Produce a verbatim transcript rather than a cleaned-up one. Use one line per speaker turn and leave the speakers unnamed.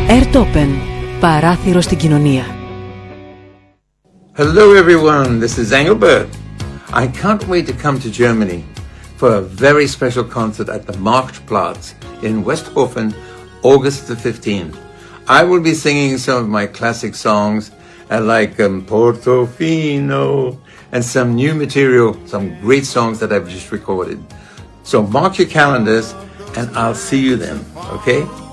Airtopen, παράθυρο στην κοινωνία.
Hello everyone, this is Engelbert. I can't wait to come to Germany for a very special concert at the Marktplatz in Westhofen, August the fifteenth. I will be singing some of my classic songs uh, like um, Portofino and some new material, some great songs that I've just recorded. So mark your calendars and I'll see you then, okay?